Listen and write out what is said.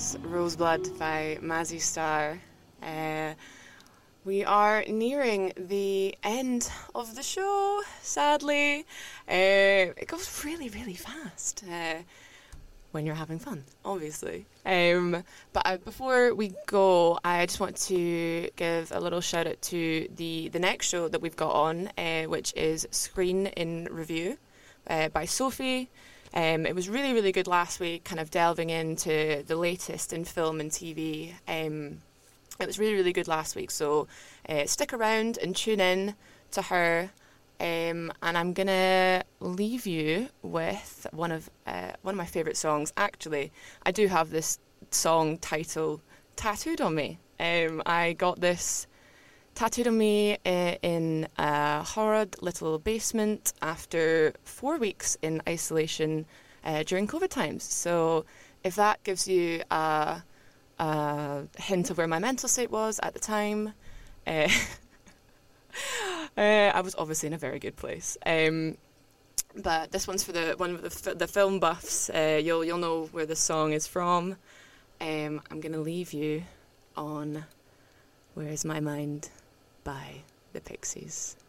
was Roseblood by Mazzy Star. We are nearing the end of the show, sadly. It goes really, really fast when you're having fun, obviously. But before we go, I just want to give a little shout out to the next show that we've got on, which is Screen in Review by Sophie. It was really, really good last week, kind of delving into the latest in film and TV. It was really, really good last week, so stick around and tune in to her. And I'm gonna leave you with one of my favourite songs. Actually, I do have this song title tattooed on me. I got this tattooed on me in a horrid little basement after 4 weeks in isolation during COVID times. So if that gives you a hint of where my mental state was at the time, I was obviously in a very good place. But this one's for the film buffs. You'll know where the song is from. I'm going to leave you on Where's My Mind by the Pixies.